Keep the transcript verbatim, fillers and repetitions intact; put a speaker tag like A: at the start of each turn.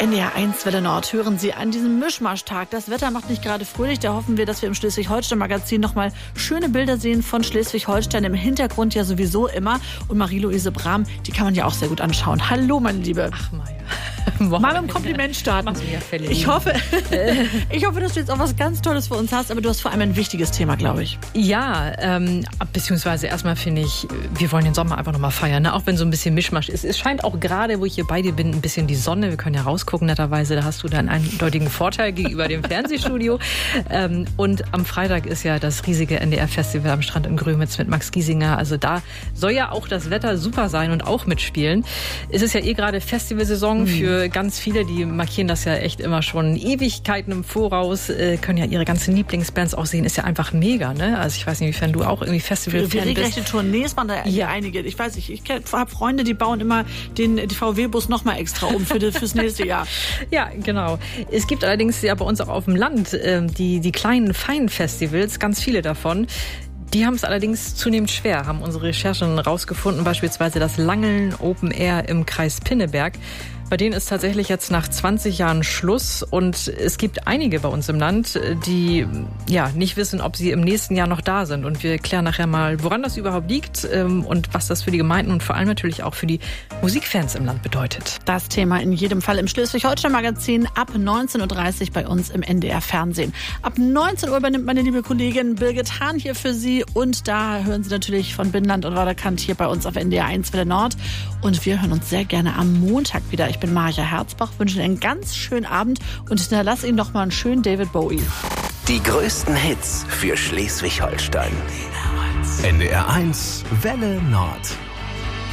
A: N D R eins Welle Nord hören Sie an diesem Mischmaschtag. Das Wetter macht nicht gerade fröhlich. Da hoffen wir, dass wir im Schleswig-Holstein-Magazin nochmal schöne Bilder sehen von Schleswig-Holstein. Im Hintergrund ja sowieso immer. Und Marie-Louise Brahm, die kann man ja auch sehr gut anschauen. Hallo, meine Liebe.
B: Ach, Maja.
A: Mal um Kompliment starten. Ich hoffe, ich hoffe, dass du jetzt auch was ganz Tolles für uns hast, aber du hast vor allem ein wichtiges Thema, glaube ich.
B: Ja, ähm, beziehungsweise erstmal finde ich, wir wollen den Sommer einfach nochmal feiern, ne? Auch wenn so ein bisschen Mischmasch ist. Es scheint auch gerade, wo ich hier bei dir bin, ein bisschen die Sonne. Wir können ja rausgucken, netterweise. Da hast du dann einen eindeutigen Vorteil gegenüber dem Fernsehstudio. ähm, und am Freitag ist ja das riesige N D R-Festival am Strand in Grömitz mit Max Giesinger. Also da soll ja auch das Wetter super sein und auch mitspielen. Es ist ja eh gerade Festivalsaison mhm. für ganz viele, die markieren das ja echt immer schon Ewigkeiten im Voraus, äh, können ja ihre ganzen Lieblingsbands auch sehen, ist ja einfach mega, ne? Also ich weiß nicht, inwiefern du auch irgendwie Festival-Fan bist.
A: Regelrechte Tournees waren da ja einige. Ich weiß nicht, ich habe Freunde, die bauen immer den die V W-Bus noch mal extra um für das, fürs nächste Jahr.
B: Ja, genau. Es gibt allerdings ja bei uns auch auf dem Land äh, die, die kleinen, feinen Festivals, ganz viele davon. Die haben es allerdings zunehmend schwer, haben unsere Recherchen rausgefunden, beispielsweise das Langeln Open Air im Kreis Pinneberg. Bei denen ist tatsächlich jetzt nach zwanzig Jahren Schluss und es gibt einige bei uns im Land, die ja nicht wissen, ob sie im nächsten Jahr noch da sind. Und wir klären nachher mal, woran das überhaupt liegt ähm, und was das für die Gemeinden und vor allem natürlich auch für die Musikfans im Land bedeutet.
A: Das Thema in jedem Fall im Schleswig-Holstein-Magazin ab neunzehn Uhr dreißig bei uns im N D R-Fernsehen. Ab neunzehn Uhr übernimmt meine liebe Kollegin Birgit Hahn hier für Sie und da hören Sie natürlich von Binnenland und Waderkant hier bei uns auf N D R eins Welle Nord. Und wir hören uns sehr gerne am Montag wieder. Ich bin Maja Herzbach, wünsche Ihnen einen ganz schönen Abend und hinterlasse Ihnen noch mal einen schönen David Bowie.
C: Die größten Hits für Schleswig-Holstein. N D R eins Welle Nord.